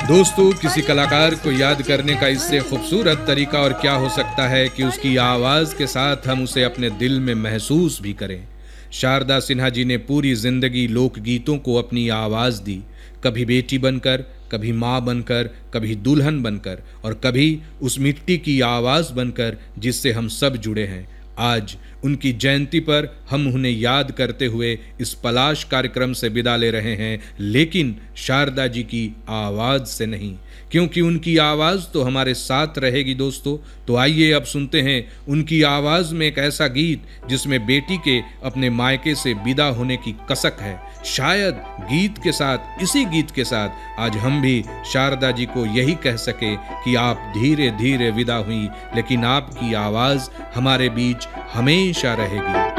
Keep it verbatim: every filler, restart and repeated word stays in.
दोस्तों, किसी कलाकार को याद करने का इससे खूबसूरत तरीका और क्या हो सकता है कि उसकी आवाज के साथ हम उसे अपने दिल में महसूस भी करें। शारदा सिन्हा जी ने पूरी जिंदगी लोकगीतों को अपनी आवाज दी, कभी बेटी बनकर, कभी माँ बनकर, कभी दुल्हन बनकर और कभी उस मिट्टी की आवाज बनकर जिससे हम सब जुड़े हैं। आज उनकी जयंती पर हम उन्हें याद करते हुए इस पलाश कार्यक्रम से विदा ले रहे हैं, लेकिन शारदा जी की आवाज से नहीं, क्योंकि उनकी आवाज तो हमारे साथ रहेगी। दोस्तों, तो आइए अब सुनते हैं उनकी आवाज में एक ऐसा गीत जिसमें बेटी के अपने मायके से विदा होने की कसक है। शायद गीत के साथ, इसी गीत के साथ आज हम भी शारदा जी को यही कह सके कि आप धीरे धीरे विदा हुई, लेकिन आपकी आवाज हमारे बीच हमेशा रहेगी।